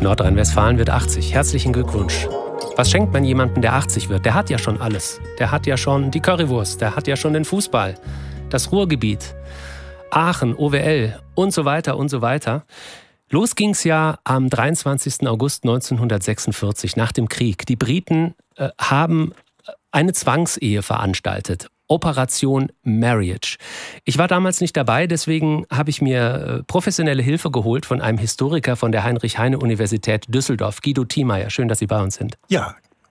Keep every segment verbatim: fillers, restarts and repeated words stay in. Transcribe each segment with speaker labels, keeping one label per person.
Speaker 1: Nordrhein-Westfalen wird achtzig. Herzlichen Glückwunsch. Was schenkt man jemandem, der achtzig wird? Der hat ja schon alles. Der hat ja schon die Currywurst, der hat ja schon den Fußball, das Ruhrgebiet, Aachen, O W L und so weiter und so weiter. Los ging's ja am dreiundzwanzigsten August neunzehnhundertsechsundvierzig nach dem Krieg. Die Briten äh, haben eine Zwangsehe veranstaltet. Operation Marriage. Ich war damals nicht dabei, deswegen habe ich mir professionelle Hilfe geholt von einem Historiker von der Heinrich-Heine-Universität Düsseldorf, Guido Thiemeyer. Schön, dass Sie bei uns sind.
Speaker 2: Ja,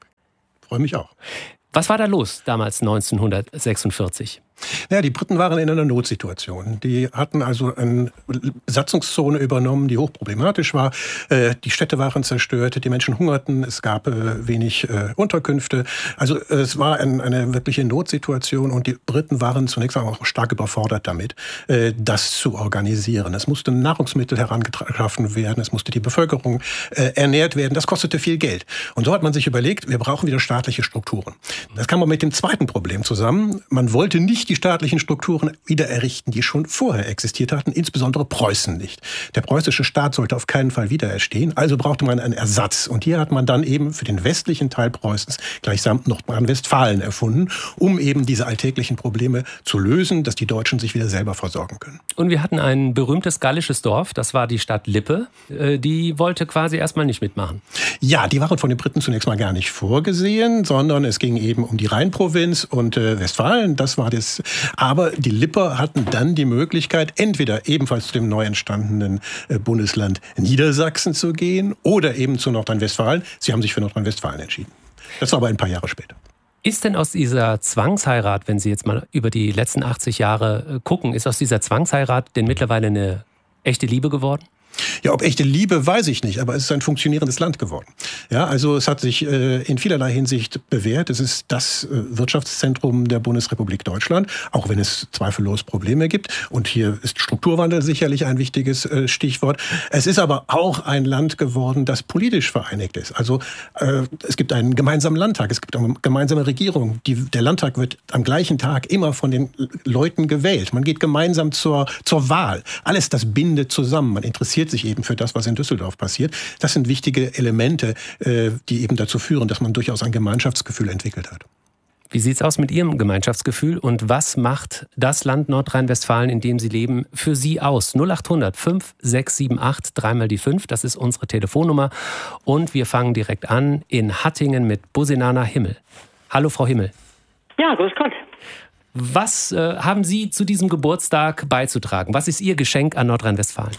Speaker 2: freue mich auch.
Speaker 1: Was war da los damals neunzehnhundertsechsundvierzig?
Speaker 2: Ja, die Briten waren in einer Notsituation. Die hatten also eine Besatzungszone übernommen, die hochproblematisch war. Die Städte waren zerstört, die Menschen hungerten, es gab wenig Unterkünfte. Also es war eine wirkliche Notsituation und die Briten waren zunächst auch stark überfordert damit, das zu organisieren. Es mussten Nahrungsmittel herangeschaffen werden, es musste die Bevölkerung ernährt werden. Das kostete viel Geld. Und so hat man sich überlegt, wir brauchen wieder staatliche Strukturen. Das kam aber mit dem zweiten Problem zusammen. Man wollte nicht die staatlichen Strukturen wieder errichten, die schon vorher existiert hatten, insbesondere Preußen nicht. Der preußische Staat sollte auf keinen Fall wieder erstehen, also brauchte man einen Ersatz. Und hier hat man dann eben für den westlichen Teil Preußens gleichsam Nordrhein-Westfalen erfunden, um eben diese alltäglichen Probleme zu lösen, dass die Deutschen sich wieder selber versorgen können.
Speaker 1: Und wir hatten ein berühmtes gallisches Dorf, das war die Stadt Lippe. Die wollte quasi erstmal nicht mitmachen.
Speaker 2: Ja, die waren von den Briten zunächst mal gar nicht vorgesehen, sondern es ging eben um die Rheinprovinz und äh, Westfalen. Das war das. Aber die Lipper hatten dann die Möglichkeit, entweder ebenfalls zu dem neu entstandenen äh, Bundesland Niedersachsen zu gehen oder eben zu Nordrhein-Westfalen. Sie haben sich für Nordrhein-Westfalen entschieden. Das war aber ein paar Jahre später.
Speaker 1: Ist denn aus dieser Zwangsheirat, wenn Sie jetzt mal über die letzten achtzig Jahre gucken, ist aus dieser Zwangsheirat denn mittlerweile eine echte Liebe geworden?
Speaker 2: Ja, ob echte Liebe, weiß ich nicht, aber es ist ein funktionierendes Land geworden. Ja, also es hat sich äh, in vielerlei Hinsicht bewährt. Es ist das äh, Wirtschaftszentrum der Bundesrepublik Deutschland, auch wenn es zweifellos Probleme gibt. Und hier ist Strukturwandel sicherlich ein wichtiges äh, Stichwort. Es ist aber auch ein Land geworden, das politisch vereinigt ist. Also äh, es gibt einen gemeinsamen Landtag, es gibt eine gemeinsame Regierung. Die, der Landtag wird am gleichen Tag immer von den Leuten gewählt. Man geht gemeinsam zur, zur Wahl. Alles das bindet zusammen. Man interessiert sich eben für das, was in Düsseldorf passiert. Das sind wichtige Elemente, die eben dazu führen, dass man durchaus ein Gemeinschaftsgefühl entwickelt hat.
Speaker 1: Wie sieht es aus mit Ihrem Gemeinschaftsgefühl und was macht das Land Nordrhein-Westfalen, in dem Sie leben, für Sie aus? null acht hundert fünf sechs sieben acht dreimal die fünf, das ist unsere Telefonnummer. Und wir fangen direkt an in Hattingen mit Busenana Himmel. Hallo Frau Himmel.
Speaker 3: Ja, grüß Gott.
Speaker 1: Was äh, haben Sie zu diesem Geburtstag beizutragen? Was ist Ihr Geschenk an Nordrhein-Westfalen?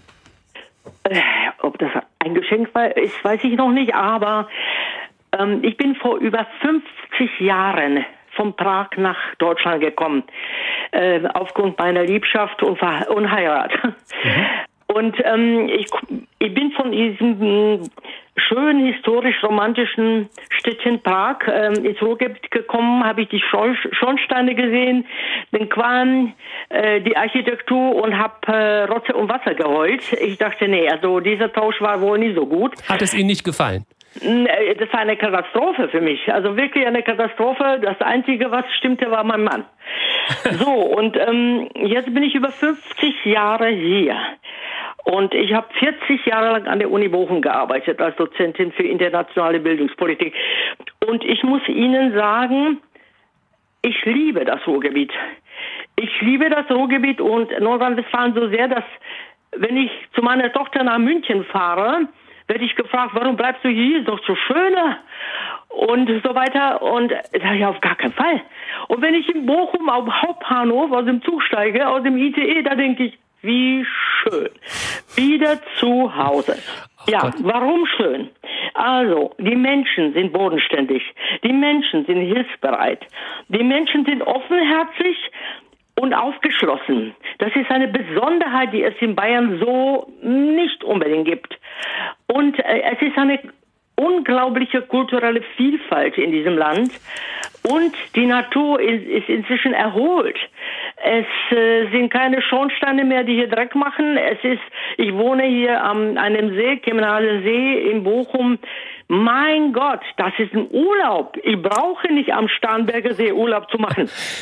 Speaker 3: Äh, ob das ein Geschenk war, ist, weiß ich noch nicht, aber ähm, ich bin vor über fünfzig Jahren von Prag nach Deutschland gekommen, äh, aufgrund meiner Liebschaft und, Ver- und Heirat. Mhm. Und ähm, ich, ich bin von diesem schönen, historisch-romantischen Städtchen Prag ähm, ins Ruhrgebiet gekommen, habe ich die Schornsteine gesehen, den Quan, äh, die Architektur und habe äh, Rotze und Wasser geheult. Ich dachte, nee, also dieser Tausch war wohl nicht so gut.
Speaker 1: Hat es Ihnen nicht gefallen?
Speaker 3: Das war eine Katastrophe für mich. Also wirklich eine Katastrophe. Das Einzige, was stimmte, war mein Mann. So, und ähm, jetzt bin ich über fünfzig Jahre hier. Und ich habe vierzig Jahre lang an der Uni Bochum gearbeitet als Dozentin für internationale Bildungspolitik. Und ich muss Ihnen sagen, ich liebe das Ruhrgebiet. Ich liebe das Ruhrgebiet und Nordrhein-Westfalen so sehr, dass wenn ich zu meiner Tochter nach München fahre, werde ich gefragt, warum bleibst du hier? Ist doch so schön. Und so weiter. Und sage ich, auf gar keinen Fall. Und wenn ich in Bochum am Hauptbahnhof aus dem Zug steige, aus dem I C E, da denke ich, wie schön. Wieder zu Hause. Oh ja, Gott. Warum schön? Also, die Menschen sind bodenständig. Die Menschen sind hilfsbereit. Die Menschen sind offenherzig und aufgeschlossen. Das ist eine Besonderheit, die es in Bayern so nicht unbedingt gibt. Und äh, es ist eine unglaubliche kulturelle Vielfalt in diesem Land. Und die Natur ist, ist inzwischen erholt. Es äh, sind keine Schornsteine mehr, die hier Dreck machen. Es ist, ich wohne hier am einem See, Kemnaler See in Bochum. Mein Gott, das ist ein Urlaub. Ich brauche nicht am Starnberger See Urlaub zu machen.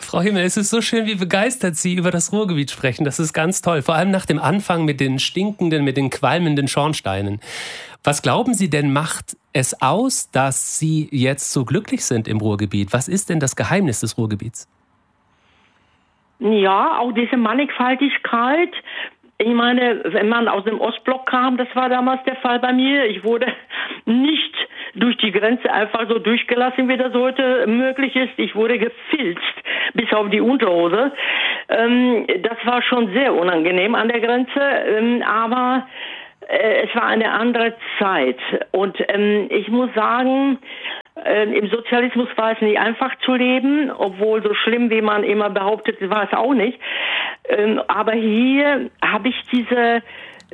Speaker 1: Frau Himmel, es ist so schön, wie begeistert Sie über das Ruhrgebiet sprechen. Das ist ganz toll. Vor allem nach dem Anfang mit den stinkenden, mit den qualmenden Schornsteinen. Was glauben Sie denn, macht es aus, dass Sie jetzt so glücklich sind im Ruhrgebiet? Was ist denn das Geheimnis des Ruhrgebiets?
Speaker 3: Ja, auch diese Mannigfaltigkeit. Ich meine, wenn man aus dem Ostblock kam, das war damals der Fall bei mir. Ich wurde nicht durch die Grenze einfach so durchgelassen, wie das heute möglich ist. Ich wurde gefilzt bis auf die Unterhose. Ähm, das war schon sehr unangenehm an der Grenze, ähm, aber äh, es war eine andere Zeit. Und ähm, ich muss sagen, äh, im Sozialismus war es nicht einfach zu leben, obwohl so schlimm, wie man immer behauptet, war es auch nicht. Ähm, aber hier habe ich diese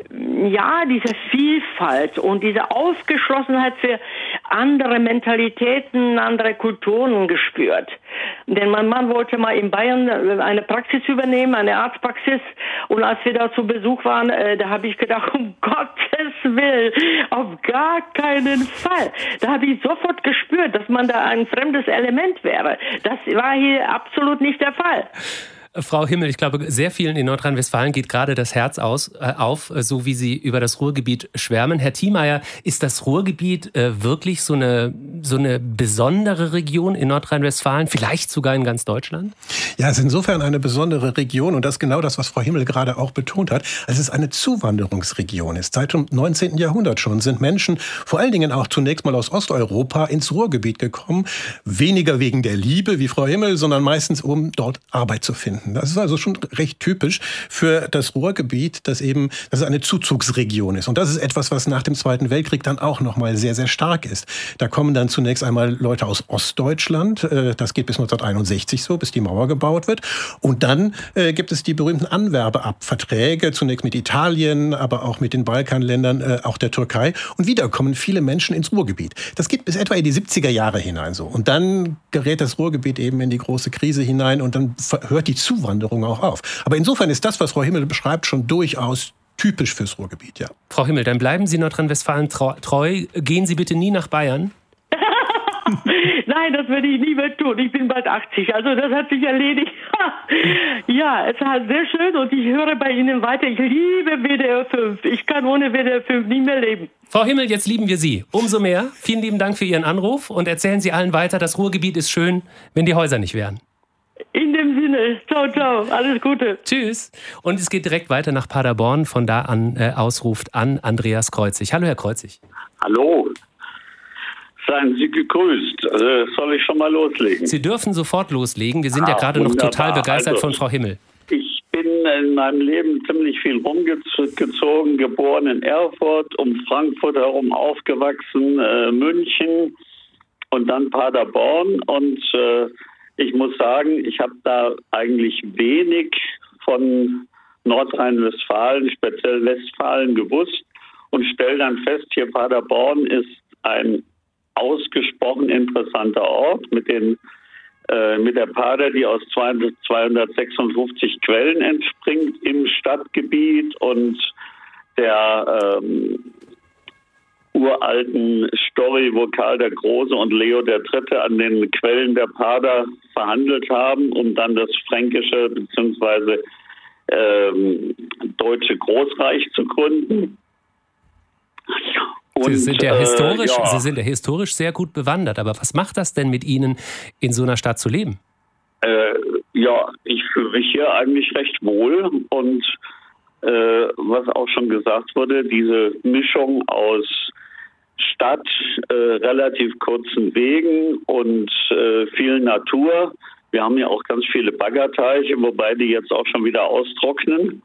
Speaker 3: Ja, diese Vielfalt und diese Aufgeschlossenheit für andere Mentalitäten, andere Kulturen gespürt. Denn mein Mann wollte mal in Bayern eine Praxis übernehmen, eine Arztpraxis. Und als wir da zu Besuch waren, äh, da habe ich gedacht, um Gottes Willen, auf gar keinen Fall. Da habe ich sofort gespürt, dass man da ein fremdes Element wäre. Das war hier absolut nicht der Fall.
Speaker 1: Frau Himmel, ich glaube, sehr vielen in Nordrhein-Westfalen geht gerade das Herz aus, äh, auf, äh, so wie Sie über das Ruhrgebiet schwärmen. Herr Thiemeyer, ist das Ruhrgebiet äh, wirklich so eine, so eine besondere Region in Nordrhein-Westfalen, vielleicht sogar in ganz Deutschland?
Speaker 2: Ja, es ist insofern eine besondere Region und das ist genau das, was Frau Himmel gerade auch betont hat. Es ist eine Zuwanderungsregion. Ist. Seit dem neunzehnten Jahrhundert schon sind Menschen, vor allen Dingen auch zunächst mal aus Osteuropa, ins Ruhrgebiet gekommen. Weniger wegen der Liebe, wie Frau Himmel, sondern meistens, um dort Arbeit zu finden. Das ist also schon recht typisch für das Ruhrgebiet, dass eben, dass es eine Zuzugsregion ist. Und das ist etwas, was nach dem Zweiten Weltkrieg dann auch nochmal sehr, sehr stark ist. Da kommen dann zunächst einmal Leute aus Ostdeutschland. Das geht bis neunzehnhunderteinundsechzig so, bis die Mauer gebaut wird. Und dann äh, gibt es die berühmten Anwerbeverträge, zunächst mit Italien, aber auch mit den Balkanländern, äh, auch der Türkei. Und wieder kommen viele Menschen ins Ruhrgebiet. Das geht bis etwa in die siebziger Jahre hinein so. Und dann gerät das Ruhrgebiet eben in die große Krise hinein und dann hört die Zuwanderung auch auf. Aber insofern ist das, was Frau Himmel beschreibt, schon durchaus typisch fürs Ruhrgebiet, ja.
Speaker 1: Frau Himmel, dann bleiben Sie Nordrhein-Westfalen treu. Gehen Sie bitte nie nach Bayern.
Speaker 3: Nein, das würde ich nie mehr tun. Ich bin bald achtzig, also das hat sich erledigt. Ja, es war sehr schön und ich höre bei Ihnen weiter. Ich liebe W D R fünf. Ich kann ohne W D R fünf nie mehr leben.
Speaker 1: Frau Himmel, jetzt lieben wir Sie. Umso mehr. Vielen lieben Dank für Ihren Anruf und erzählen Sie allen weiter, das Ruhrgebiet ist schön, wenn die Häuser nicht wären.
Speaker 3: In dem Sinne, ciao, ciao, alles Gute.
Speaker 1: Tschüss. Und es geht direkt weiter nach Paderborn. Von da an äh, ausruft an Andreas Kreuzig. Hallo, Herr Kreuzig.
Speaker 4: Hallo. Seien Sie gegrüßt. Äh, soll ich schon mal loslegen?
Speaker 1: Sie dürfen sofort loslegen. Wir sind ah, ja gerade noch total begeistert also, von Frau Himmel.
Speaker 4: Ich bin in meinem Leben ziemlich viel rumgezogen, geboren in Erfurt, um Frankfurt herum aufgewachsen, äh, München und dann Paderborn. Und äh, ich muss sagen, ich habe da eigentlich wenig von Nordrhein-Westfalen, speziell Westfalen, gewusst und stelle dann fest, hier Paderborn ist ein ausgesprochen interessanter Ort mit den äh, mit der Pader, die aus zweihundertsechsundfünfzig Quellen entspringt im Stadtgebiet und der ähm, uralten Story, wo Karl der Große und Leo der Dritte an den Quellen der Pader verhandelt haben, um dann das fränkische bzw. Ähm, deutsche Großreich zu gründen.
Speaker 1: Und, Sie sind ja historisch,
Speaker 4: äh, ja.
Speaker 1: Sie sind ja historisch sehr gut bewandert. Aber was macht das denn mit Ihnen, in so einer Stadt zu leben?
Speaker 4: Äh, ja, ich fühle mich hier eigentlich recht wohl. Und äh, was auch schon gesagt wurde, diese Mischung aus Stadt, äh, relativ kurzen Wegen und äh, viel Natur. Wir haben ja auch ganz viele Baggerteiche, wobei die jetzt auch schon wieder austrocknen.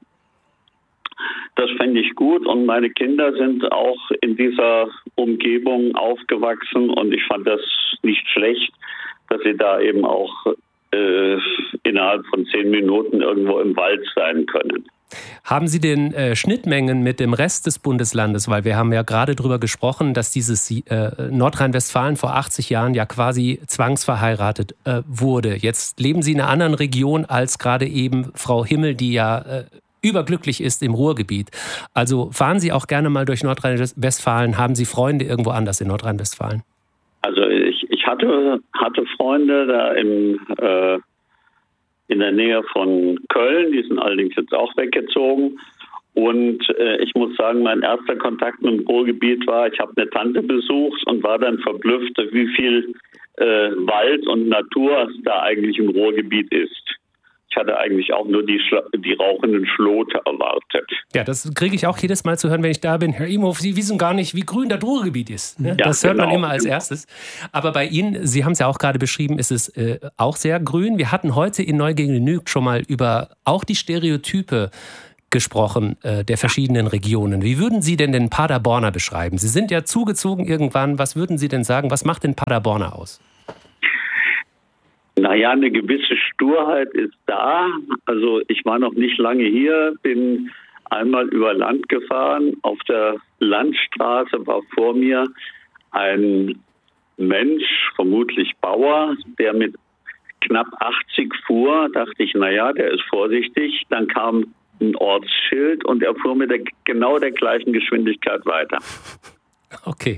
Speaker 4: Das fände ich gut und meine Kinder sind auch in dieser Umgebung aufgewachsen und ich fand das nicht schlecht, dass sie da eben auch äh, innerhalb von zehn Minuten irgendwo im Wald sein können.
Speaker 1: Haben Sie denn äh, Schnittmengen mit dem Rest des Bundeslandes? Weil wir haben ja gerade darüber gesprochen, dass dieses äh, Nordrhein-Westfalen vor achtzig Jahren ja quasi zwangsverheiratet äh, wurde. Jetzt leben Sie in einer anderen Region als gerade eben Frau Himmel, die ja äh, überglücklich ist im Ruhrgebiet. Also fahren Sie auch gerne mal durch Nordrhein-Westfalen. Haben Sie Freunde irgendwo anders in Nordrhein-Westfalen?
Speaker 4: Also ich, ich hatte, hatte Freunde da im, äh, in der Nähe von Köln. Die sind allerdings jetzt auch weggezogen. Und äh, ich muss sagen, mein erster Kontakt mit dem Ruhrgebiet war, ich habe eine Tante besucht und war dann verblüfft, wie viel äh, Wald und Natur es da eigentlich im Ruhrgebiet ist. Ich hatte eigentlich auch nur die, Schla- die rauchenden Schlote erwartet.
Speaker 1: Ja, das kriege ich auch jedes Mal zu hören, wenn ich da bin. Herr Imhof, Sie wissen gar nicht, wie grün das Ruhrgebiet ist. Ne? Ja, das hört genau. man immer als erstes. Aber bei Ihnen, Sie haben es ja auch gerade beschrieben, ist es äh, auch sehr grün. Wir hatten heute in Neugegenügt schon mal über auch die Stereotype gesprochen äh, der verschiedenen Regionen. Wie würden Sie denn den Paderborner beschreiben? Sie sind ja zugezogen irgendwann. Was würden Sie denn sagen? Was macht den Paderborner aus?
Speaker 4: Naja, eine gewisse Sturheit ist da. Also ich war noch nicht lange hier, bin einmal über Land gefahren. Auf der Landstraße war vor mir ein Mensch, vermutlich Bauer, der mit knapp achtzig fuhr. Dachte ich, naja, der ist vorsichtig. Dann kam ein Ortsschild und er fuhr mit der, genau der gleichen Geschwindigkeit weiter.
Speaker 1: Okay.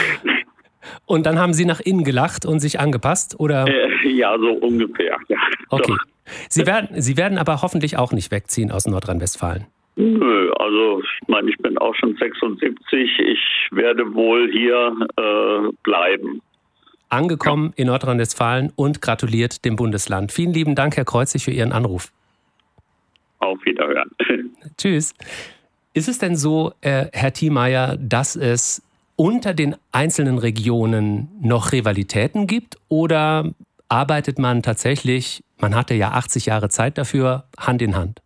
Speaker 1: Und dann haben Sie nach innen gelacht und sich angepasst, oder?
Speaker 4: Äh, ja, so ungefähr. Ja.
Speaker 1: Okay.
Speaker 4: Doch.
Speaker 1: Sie werden, Sie werden aber hoffentlich auch nicht wegziehen aus Nordrhein-Westfalen.
Speaker 4: Nö, also ich meine, ich bin auch schon sechsundsiebzig. Ich werde wohl hier äh, bleiben.
Speaker 1: Angekommen ja. in Nordrhein-Westfalen und gratuliert dem Bundesland. Vielen lieben Dank, Herr Kreuzig, für Ihren Anruf.
Speaker 4: Auf Wiederhören.
Speaker 1: Tschüss. Ist es denn so, äh, Herr Thiemeyer, dass es unter den einzelnen Regionen noch Rivalitäten gibt, oder arbeitet man tatsächlich, man hatte ja achtzig Jahre Zeit dafür, Hand in Hand?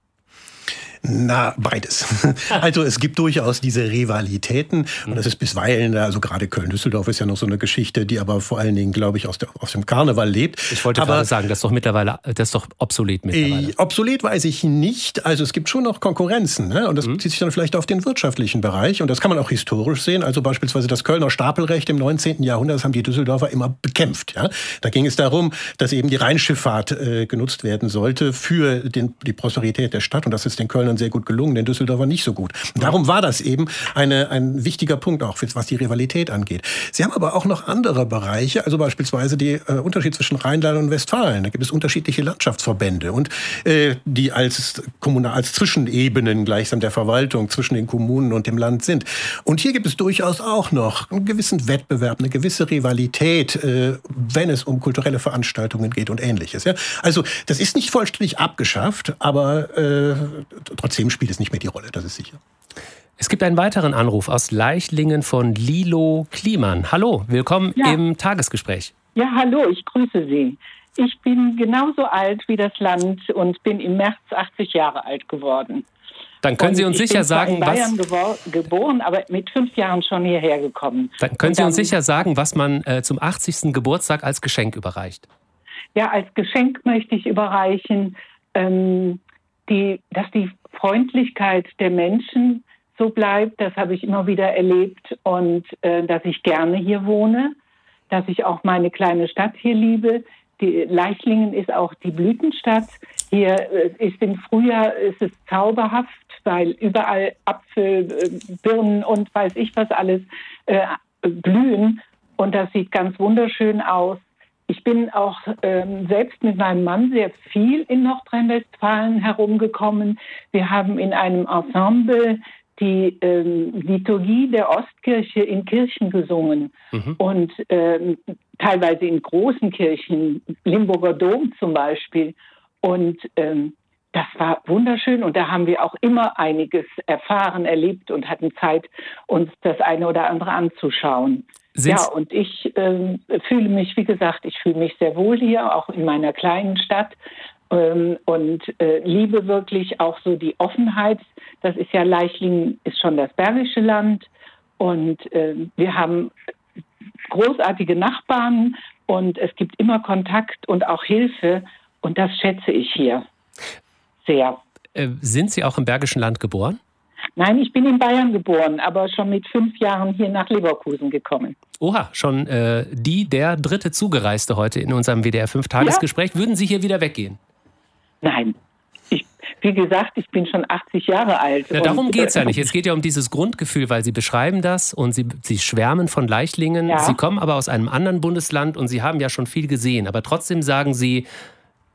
Speaker 2: Na, beides. Also es gibt durchaus diese Rivalitäten und das ist bisweilen, also gerade Köln-Düsseldorf ist ja noch so eine Geschichte, die aber vor allen Dingen, glaube ich, aus, der, aus dem Karneval lebt.
Speaker 1: Ich wollte aber gerade sagen, das ist doch mittlerweile, das ist doch obsolet mittlerweile. Äh,
Speaker 2: obsolet weiß ich nicht. Also es gibt schon noch Konkurrenzen, ne? Und das mhm. bezieht sich dann vielleicht auf den wirtschaftlichen Bereich und das kann man auch historisch sehen. Also beispielsweise das Kölner Stapelrecht im neunzehnten Jahrhundert, das haben die Düsseldorfer immer bekämpft. Ja? Da ging es darum, dass eben die Rheinschifffahrt äh, genutzt werden sollte für den, die Prosperität der Stadt und das ist den Kölnern sehr gut gelungen, den Düsseldorfer nicht so gut. Und darum war das eben eine, ein wichtiger Punkt auch, was die Rivalität angeht. Sie haben aber auch noch andere Bereiche, also beispielsweise den äh, Unterschied zwischen Rheinland und Westfalen. Da gibt es unterschiedliche Landschaftsverbände und äh, die als, Kommunal, als Zwischenebenen gleichsam der Verwaltung zwischen den Kommunen und dem Land sind. Und hier gibt es durchaus auch noch einen gewissen Wettbewerb, eine gewisse Rivalität, äh, wenn es um kulturelle Veranstaltungen geht und Ähnliches. Ja? Also das ist nicht vollständig abgeschafft, aber äh, trotzdem spielt es nicht mehr die Rolle, das ist sicher.
Speaker 1: Es gibt einen weiteren Anruf aus Leichlingen von Lilo Kliemann. Hallo, willkommen ja. im Tagesgespräch.
Speaker 5: Ja, hallo, ich grüße Sie. Ich bin genauso alt wie das Land und bin im März achtzig Jahre alt geworden.
Speaker 1: Dann können und Sie uns sicher sagen,
Speaker 5: was... Ich bin in Bayern gewor- geboren, aber mit fünf Jahren schon hierher gekommen.
Speaker 1: Dann können und Sie uns dann, sicher sagen, was man äh, zum achtzigsten Geburtstag als Geschenk überreicht.
Speaker 5: Ja, als Geschenk möchte ich überreichen, ähm, die, dass die Freundlichkeit der Menschen so bleibt, das habe ich immer wieder erlebt und äh, dass ich gerne hier wohne, dass ich auch meine kleine Stadt hier liebe. Die Leichlingen ist auch die Blütenstadt. Hier äh, ist im Frühjahr ist es zauberhaft, weil überall Apfel, äh, Birnen und weiß ich was alles äh, blühen und das sieht ganz wunderschön aus. Ich bin auch ähm, selbst mit meinem Mann sehr viel in Nordrhein-Westfalen herumgekommen. Wir haben in einem Ensemble die ähm, Liturgie der Ostkirche in Kirchen gesungen mhm. und ähm, teilweise in großen Kirchen, Limburger Dom zum Beispiel. Und ähm, das war wunderschön und da haben wir auch immer einiges erfahren, erlebt und hatten Zeit, uns das eine oder andere anzuschauen. Sind's? Ja, und ich äh, fühle mich, wie gesagt, ich fühle mich sehr wohl hier, auch in meiner kleinen Stadt ähm, und äh, liebe wirklich auch so die Offenheit. Das ist ja, Leichlingen ist schon das Bergische Land und äh, wir haben großartige Nachbarn und es gibt immer Kontakt und auch Hilfe und das schätze ich hier sehr.
Speaker 1: Äh, sind Sie auch im Bergischen Land geboren?
Speaker 5: Nein, ich bin in Bayern geboren, aber schon mit fünf Jahren hier nach Leverkusen gekommen.
Speaker 1: Oha, schon äh, die, der dritte Zugereiste heute in unserem W D R fünf Tagesgespräch. Ja? Würden Sie hier wieder weggehen?
Speaker 5: Nein. Ich, wie gesagt, ich bin schon achtzig Jahre alt.
Speaker 1: Ja, darum geht es ja nicht. Es geht ja um dieses Grundgefühl, weil Sie beschreiben das und Sie, Sie schwärmen von Leichlingen. Ja. Sie kommen aber aus einem anderen Bundesland und Sie haben ja schon viel gesehen. Aber trotzdem sagen Sie,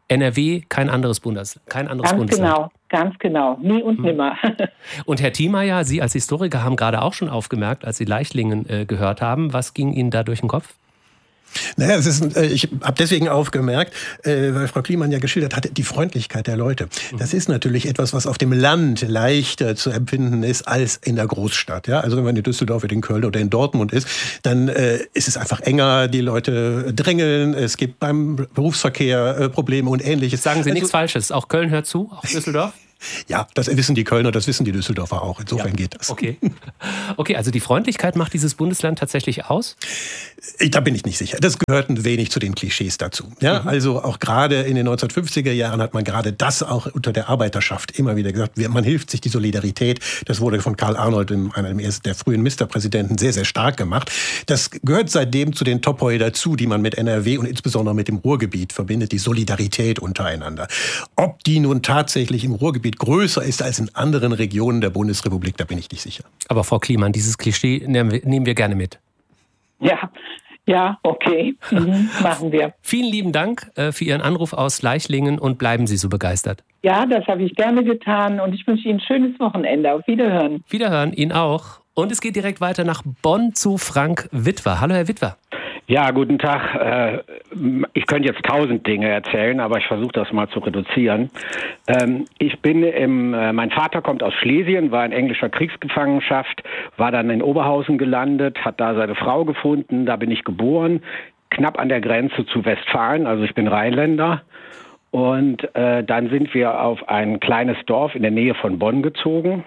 Speaker 1: N R W, kein anderes Bundes, kein anderes
Speaker 5: Ganz
Speaker 1: Bundesland.
Speaker 5: genau, ganz genau. Nie und
Speaker 1: Hm.
Speaker 5: nimmer.
Speaker 1: Und Herr Thiemeyer, Sie als Historiker haben gerade auch schon aufgemerkt, als Sie Leichlingen äh, gehört haben. Was ging Ihnen da durch den Kopf?
Speaker 2: Naja, es ist, äh, ich habe deswegen aufgemerkt, äh, weil Frau Kliemann ja geschildert hat, die Freundlichkeit der Leute. Das ist natürlich etwas, was auf dem Land leichter zu empfinden ist als in der Großstadt. Ja? Also wenn man in Düsseldorf oder in Köln oder in Dortmund ist, dann äh, ist es einfach enger, die Leute drängeln, es gibt beim Berufsverkehr äh, Probleme und Ähnliches.
Speaker 1: Sagen Sie
Speaker 2: also,
Speaker 1: nichts Falsches. Auch Köln hört zu, auch Düsseldorf?
Speaker 2: Ja, das wissen die Kölner, das wissen die Düsseldorfer auch. Insofern ja. geht das.
Speaker 1: Okay. Okay, also die Freundlichkeit macht dieses Bundesland tatsächlich aus?
Speaker 2: Da bin ich nicht sicher. Das gehört ein wenig zu den Klischees dazu. Ja, mhm. Also auch gerade in den neunzehnhundertfünfziger Jahren hat man gerade das auch unter der Arbeiterschaft immer wieder gesagt. Man hilft sich, die Solidarität. Das wurde von Karl Arnold, einem der frühen Ministerpräsidenten, sehr, sehr stark gemacht. Das gehört seitdem zu den Topoi dazu, die man mit N R W und insbesondere mit dem Ruhrgebiet verbindet, die Solidarität untereinander. Ob die nun tatsächlich im Ruhrgebiet größer ist als in anderen Regionen der Bundesrepublik, da bin ich nicht sicher.
Speaker 1: Aber Frau Kliemann, dieses Klischee nehmen wir, nehmen wir gerne mit.
Speaker 5: Ja, ja, okay, mhm, machen wir.
Speaker 1: Vielen lieben Dank äh, für Ihren Anruf aus Leichlingen und bleiben Sie so begeistert.
Speaker 5: Ja, das habe ich gerne getan und ich wünsche Ihnen ein schönes Wochenende. Auf Wiederhören.
Speaker 1: Wiederhören, Ihnen auch. Und es geht direkt weiter nach Bonn zu Frank Witwer. Hallo, Herr Witwer.
Speaker 6: Ja, guten Tag. Ich könnte jetzt tausend Dinge erzählen, aber ich versuche das mal zu reduzieren. Ich bin im, mein Vater kommt aus Schlesien, war in englischer Kriegsgefangenschaft, war dann in Oberhausen gelandet, hat da seine Frau gefunden, da bin ich geboren, knapp an der Grenze zu Westfalen, also ich bin Rheinländer. Und dann sind wir auf ein kleines Dorf in der Nähe von Bonn gezogen.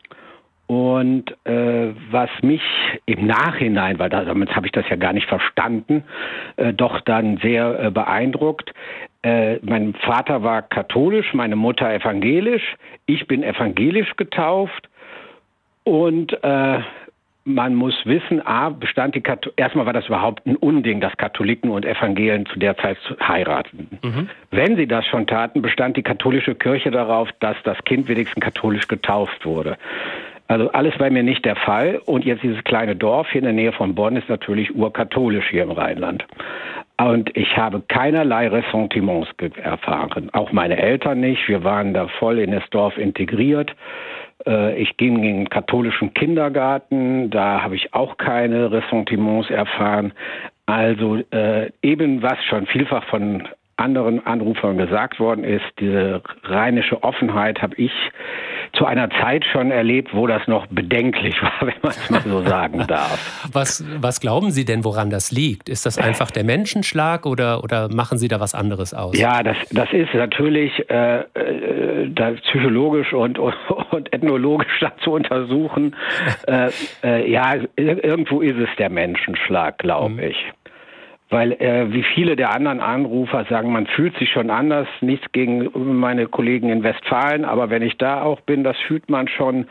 Speaker 6: Und äh, was mich im Nachhinein, weil da, damit habe ich das ja gar nicht verstanden, äh, doch dann sehr äh, beeindruckt. Äh, mein Vater war katholisch, meine Mutter evangelisch. Ich bin evangelisch getauft. Und äh, man muss wissen, A, bestand die Kath- erstmal war das überhaupt ein Unding, dass Katholiken und Evangelien zu der Zeit heiraten. Mhm. Wenn sie das schon taten, bestand die katholische Kirche darauf, dass das Kind wenigstens katholisch getauft wurde. Also alles bei mir nicht der Fall. Und jetzt dieses kleine Dorf hier in der Nähe von Bonn ist natürlich urkatholisch hier im Rheinland. Und ich habe keinerlei Ressentiments erfahren. Auch meine Eltern nicht. Wir waren da voll in das Dorf integriert. Ich ging in den katholischen Kindergarten. Da habe ich auch keine Ressentiments erfahren. Also äh, eben was schon vielfach von anderen Anrufern gesagt worden ist, diese rheinische Offenheit habe ich zu einer Zeit schon erlebt, wo das noch bedenklich war, wenn man es mal so sagen darf.
Speaker 1: Was, was glauben Sie denn, woran das liegt? Ist das einfach der Menschenschlag oder, oder machen Sie da was anderes aus?
Speaker 6: Ja, das, das ist natürlich äh, äh, das psychologisch und, und, und ethnologisch zu untersuchen. äh, äh, ja, irgendwo ist es der Menschenschlag, glaube mhm. ich. Weil äh, wie viele der anderen Anrufer sagen, man fühlt sich schon anders, nichts gegen meine Kollegen in Westfalen, aber wenn ich da auch bin, das fühlt man schon.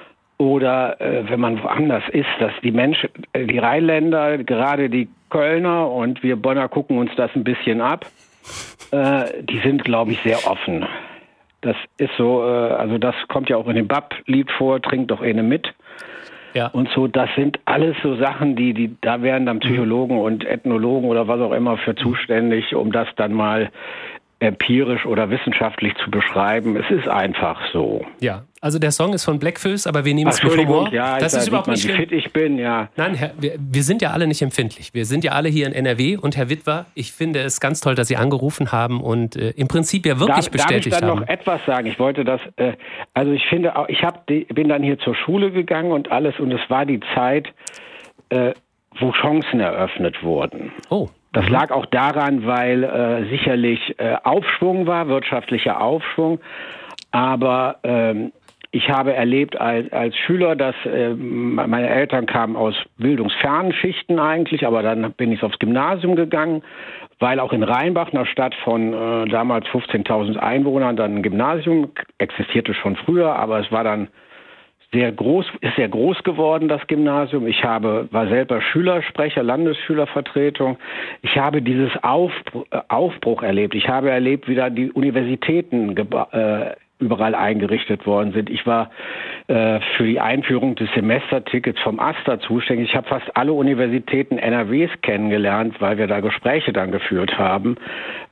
Speaker 6: Oder äh, wenn man woanders ist, dass die Menschen, die Rheinländer, gerade die Kölner und wir Bonner gucken uns das ein bisschen ab, äh, die sind, glaube ich, sehr offen. Das ist so, äh, also das kommt ja auch in dem Bab-Lied vor, trinkt doch eine mit. Ja. Und so, das sind alles so Sachen, die, die, da wären dann Psychologen und Ethnologen oder was auch immer für zuständig, um das dann mal empirisch oder wissenschaftlich zu beschreiben. Es ist einfach so.
Speaker 1: Ja, also der Song ist von Blackfoes, aber wir nehmen es mit Humor.
Speaker 6: Ja,
Speaker 1: das ist überhaupt nicht schlimm.
Speaker 6: Wie fit ich bin, ja.
Speaker 1: Nein, Herr, wir, wir sind ja alle nicht empfindlich. Wir sind ja alle hier in N R W und Herr Witwer, ich finde es ganz toll, dass Sie angerufen haben und äh, im Prinzip ja wirklich
Speaker 6: darf,
Speaker 1: bestätigt haben.
Speaker 6: Darf ich dann
Speaker 1: haben.
Speaker 6: noch etwas sagen? Ich wollte das, äh, also ich finde auch, ich hab die, bin dann hier zur Schule gegangen und alles und es war die Zeit, äh, wo Chancen eröffnet wurden.
Speaker 1: Oh.
Speaker 6: Das lag auch daran, weil äh, sicherlich äh, Aufschwung war, wirtschaftlicher Aufschwung. Aber ähm, ich habe erlebt als, als Schüler, dass äh, meine Eltern kamen aus bildungsfernen Schichten eigentlich, aber dann bin ich aufs Gymnasium gegangen, weil auch in Rheinbach, einer Stadt von äh, damals fünfzehntausend Einwohnern, dann ein Gymnasium existierte schon früher, aber es war dann sehr groß, ist sehr groß geworden, das Gymnasium. Ich habe, war selber Schülersprecher, Landesschülervertretung. Ich habe dieses Aufbruch, Aufbruch erlebt. Ich habe erlebt, wie da die Universitäten geba- äh, überall eingerichtet worden sind. Ich war äh, für die Einführung des Semestertickets vom AStA zuständig. Ich habe fast alle Universitäten N R Ws kennengelernt, weil wir da Gespräche dann geführt haben.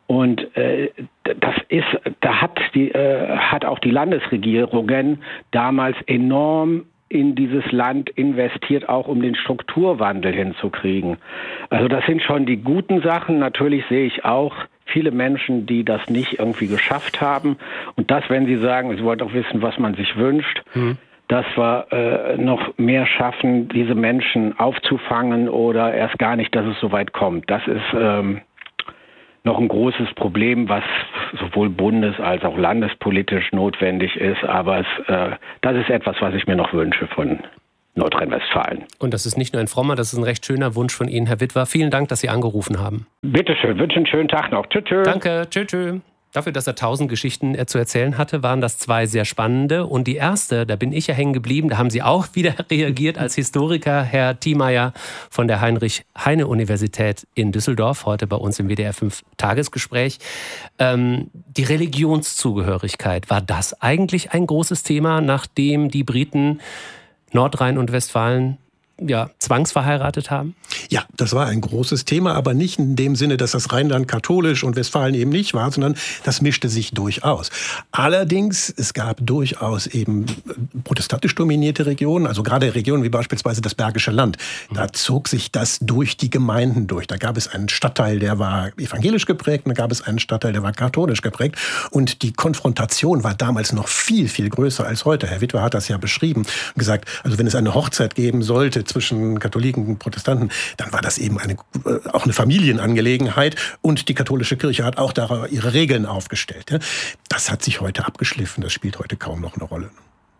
Speaker 6: Und äh, das ist, da hat die, äh, hat auch die Landesregierungen damals enorm in dieses Land investiert, auch um den Strukturwandel hinzukriegen. Also das sind schon die guten Sachen. Natürlich sehe ich auch viele Menschen, die das nicht irgendwie geschafft haben. Und das, wenn Sie sagen, Sie wollten auch wissen, was man sich wünscht, mhm. dass wir äh, noch mehr schaffen, diese Menschen aufzufangen oder erst gar nicht, dass es so weit kommt. Das ist ähm, noch ein großes Problem, was sowohl bundes- als auch landespolitisch notwendig ist. Aber es, äh, das ist etwas, was ich mir noch wünsche von Nordrhein-Westfalen.
Speaker 1: Und das ist nicht nur ein frommer, das ist ein recht schöner Wunsch von Ihnen, Herr Witwer. Vielen Dank, dass Sie angerufen haben.
Speaker 6: Bitte schön, wünsche einen schönen Tag noch. Tschüss, tschüss.
Speaker 1: Danke, tschüss, tschüss. Dafür, dass er tausend Geschichten zu erzählen hatte, waren das zwei sehr spannende. Und die erste, da bin ich ja hängen geblieben, da haben Sie auch wieder reagiert als Historiker, Herr Thiemeyer von der Heinrich-Heine-Universität in Düsseldorf, heute bei uns im W D R fünf Tagesgespräch. Ähm, die Religionszugehörigkeit, war das eigentlich ein großes Thema, nachdem die Briten Nordrhein und Westfalen ja, zwangsverheiratet haben?
Speaker 2: Ja, das war ein großes Thema, aber nicht in dem Sinne, dass das Rheinland katholisch und Westfalen eben nicht war, sondern das mischte sich durchaus. Allerdings, es gab durchaus eben protestantisch dominierte Regionen, also gerade Regionen wie beispielsweise das Bergische Land. Da zog sich das durch die Gemeinden durch. Da gab es einen Stadtteil, der war evangelisch geprägt, und da gab es einen Stadtteil, der war katholisch geprägt. Und die Konfrontation war damals noch viel, viel größer als heute. Herr Witwer hat das ja beschrieben und gesagt, also wenn es eine Hochzeit geben sollte zwischen Katholiken und Protestanten, dann war das eben eine, auch eine Familienangelegenheit und die katholische Kirche hat auch da ihre Regeln aufgestellt. Das hat sich heute abgeschliffen, das spielt heute kaum noch eine Rolle.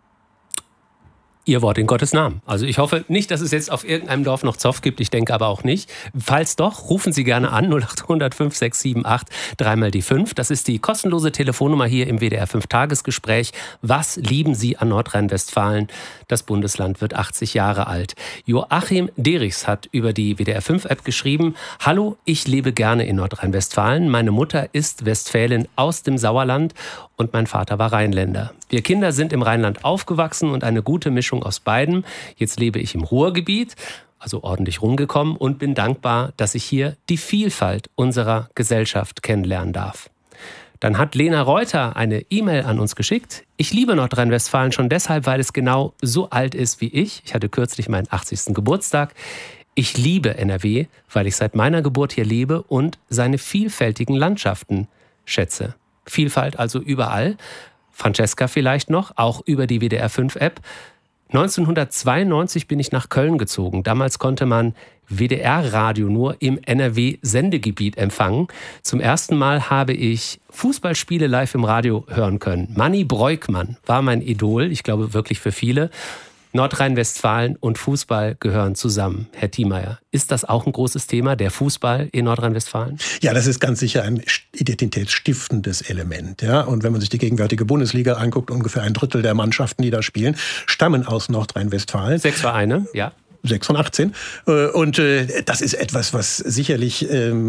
Speaker 1: Ihr Wort in Gottes Namen. Also ich hoffe nicht, dass es jetzt auf irgendeinem Dorf noch Zoff gibt. Ich denke aber auch nicht. Falls doch, rufen Sie gerne an null acht hundert fünf sechs sieben acht dreimal die fünf. Das ist die kostenlose Telefonnummer hier im W D R fünf Tagesgespräch. Was lieben Sie an Nordrhein-Westfalen? Das Bundesland wird achtzig Jahre alt. Joachim Derichs hat über die W D R fünf App geschrieben: Hallo, ich lebe gerne in Nordrhein-Westfalen. Meine Mutter ist Westfälin aus dem Sauerland und mein Vater war Rheinländer. Wir Kinder sind im Rheinland aufgewachsen und eine gute Mischung aus beidem. Jetzt lebe ich im Ruhrgebiet, also ordentlich rumgekommen, und bin dankbar, dass ich hier die Vielfalt unserer Gesellschaft kennenlernen darf. Dann hat Lena Reuter eine E-Mail an uns geschickt. Ich liebe Nordrhein-Westfalen schon deshalb, weil es genau so alt ist wie ich. Ich hatte kürzlich meinen achtzigsten Geburtstag. Ich liebe N R W, weil ich seit meiner Geburt hier lebe und seine vielfältigen Landschaften schätze. Vielfalt also überall. Francesca vielleicht noch, auch über die W D R fünf App. neunzehnhundertzweiundneunzig bin ich nach Köln gezogen. Damals konnte man W D R-Radio nur im N R W-Sendegebiet empfangen. Zum ersten Mal habe ich Fußballspiele live im Radio hören können. Manni Breukmann war mein Idol, ich glaube wirklich für viele. Nordrhein-Westfalen und Fußball gehören zusammen. Herr Thiemeyer, ist das auch ein großes Thema, der Fußball in Nordrhein-Westfalen?
Speaker 2: Ja, das ist ganz sicher ein identitätsstiftendes Element. Ja? Und wenn man sich die gegenwärtige Bundesliga anguckt, ungefähr ein Drittel der Mannschaften, die da spielen, stammen aus Nordrhein-Westfalen.
Speaker 1: Sechs Vereine, ja.
Speaker 2: Sechs von achtzehn. Und das ist etwas, was sicherlich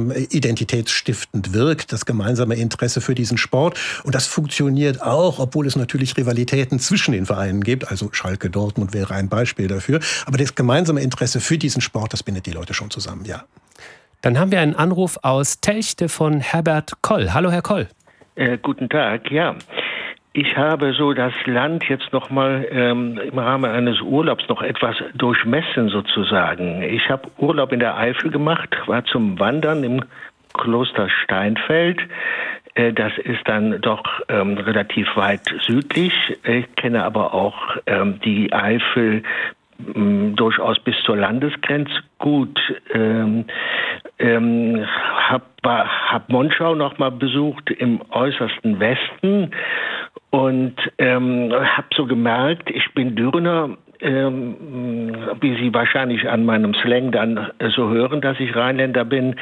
Speaker 2: identitätsstiftend wirkt, das gemeinsame Interesse für diesen Sport. Und das funktioniert auch, obwohl es natürlich Rivalitäten zwischen den Vereinen gibt. Also Schalke, Dortmund wäre ein Beispiel dafür. Aber das gemeinsame Interesse für diesen Sport, das bindet die Leute schon zusammen, ja.
Speaker 1: Dann haben wir einen Anruf aus Telchte von Herbert Koll. Hallo, Herr Koll.
Speaker 7: Äh, guten Tag, ja. Ich habe so das Land jetzt noch mal ähm, im Rahmen eines Urlaubs noch etwas durchmessen sozusagen. Ich habe Urlaub in der Eifel gemacht, war zum Wandern im Kloster Steinfeld. Äh, das ist dann doch ähm, relativ weit südlich. Ich kenne aber auch ähm, die Eifel mh, durchaus bis zur Landesgrenze gut. Ähm, ähm, hab, hab Monschau noch mal besucht im äußersten Westen. Und ähm, habe so gemerkt, ich bin Dürner, ähm, wie Sie wahrscheinlich an meinem Slang dann so hören, dass ich Rheinländer bin.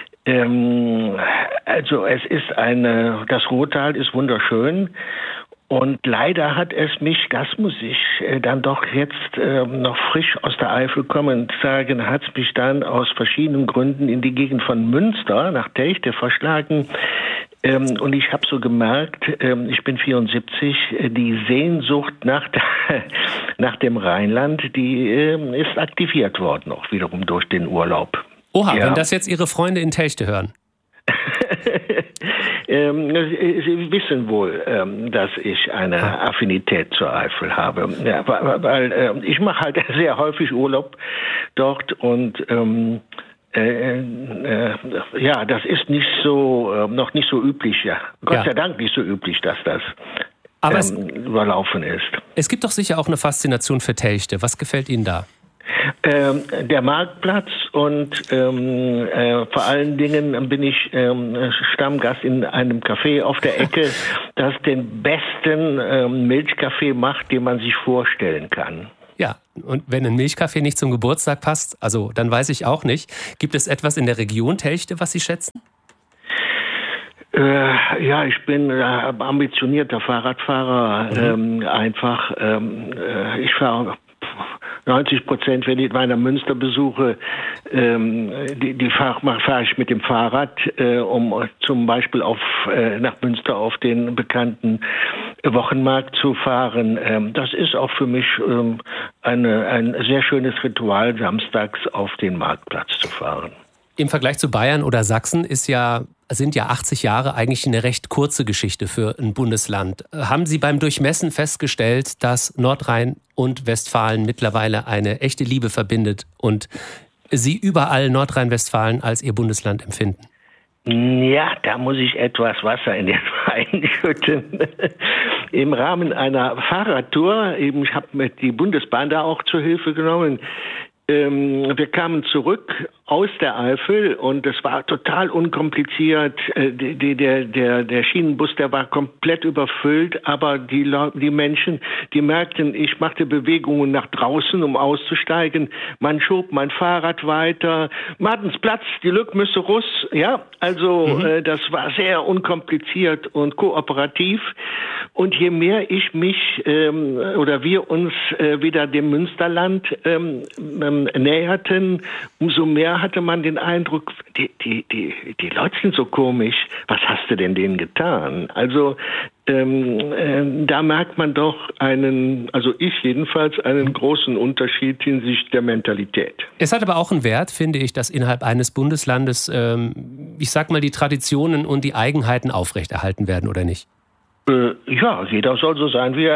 Speaker 7: Ähm, also es ist eine, das Ruhrtal ist wunderschön. Und leider hat es mich, das muss ich äh, dann doch jetzt äh, noch frisch aus der Eifel kommend sagen, hat es mich dann aus verschiedenen Gründen in die Gegend von Münster nach Telchte verschlagen. Ähm, und ich habe so gemerkt, ähm, ich bin vierundsiebzig, äh, die Sehnsucht nach, der, nach dem Rheinland, die äh, ist aktiviert worden, auch wiederum durch den Urlaub.
Speaker 1: Oha,
Speaker 7: ja.
Speaker 1: Wenn das jetzt Ihre Freunde in Telchte hören.
Speaker 7: ähm, Sie wissen wohl, ähm, dass ich eine Affinität zur Eifel habe. Ja, weil, weil äh, ich mache halt sehr häufig Urlaub dort und ähm, Äh, äh, ja, das ist nicht so, äh, noch nicht so üblich, ja. Gott ja. sei Dank nicht so üblich, dass das
Speaker 1: Aber
Speaker 7: ähm,
Speaker 1: es,
Speaker 7: überlaufen ist.
Speaker 1: Es gibt doch sicher auch eine Faszination für Telchte. Was gefällt Ihnen da?
Speaker 7: Ähm, der Marktplatz und ähm, äh, vor allen Dingen bin ich ähm, Stammgast in einem Café auf der Ecke, das den besten ähm, Milchkaffee macht, den man sich vorstellen kann.
Speaker 1: Ja, und wenn ein Milchkaffee nicht zum Geburtstag passt, also dann weiß ich auch nicht. Gibt es etwas in der Region Telchte, was Sie schätzen?
Speaker 7: Äh, ja, ich bin äh, ambitionierter Fahrradfahrer. Mhm. Ähm, einfach, ähm, äh, ich fahre neunzig Prozent, wenn ich meiner Münster besuche, ähm, die, die fahre fahr ich mit dem Fahrrad, äh, um zum Beispiel auf, äh, nach Münster auf den bekannten Wochenmarkt zu fahren. Ähm, das ist auch für mich ähm, eine, ein sehr schönes Ritual, samstags auf den Marktplatz zu fahren.
Speaker 1: Im Vergleich zu Bayern oder Sachsen ist ja, sind ja achtzig Jahre eigentlich eine recht kurze Geschichte für ein Bundesland. Haben Sie beim Durchmessen festgestellt, dass Nordrhein und Westfalen mittlerweile eine echte Liebe verbindet und Sie überall Nordrhein-Westfalen als Ihr Bundesland empfinden?
Speaker 7: Ja, da muss ich etwas Wasser in den Wein schütten. Im Rahmen einer Fahrradtour, eben ich habe mir die Bundesbahn da auch zur Hilfe genommen. Ähm, wir kamen zurück aus der Eifel und es war total unkompliziert. Äh, die, die, der, der, der Schienenbus, der war komplett überfüllt, aber die, die Menschen, die merkten, ich machte Bewegungen nach draußen, um auszusteigen. Man schob mein Fahrrad weiter. Martensplatz, die Lückmüsse Russ, ja, also mhm. äh, das war sehr unkompliziert und kooperativ. Und je mehr ich mich ähm, oder wir uns äh, wieder dem Münsterland ähm, ähm, näherten, umso mehr hatte man den Eindruck, die, die, die, die Leute sind so komisch, was hast du denn denen getan? Also ähm, äh, da merkt man doch einen, also ich jedenfalls, einen großen Unterschied hinsichtlich der Mentalität.
Speaker 1: Es hat aber auch einen Wert, finde ich, dass innerhalb eines Bundeslandes, ähm, ich sag mal, die Traditionen und die Eigenheiten aufrechterhalten werden, oder nicht?
Speaker 7: Äh, ja, jeder soll so sein, wie er.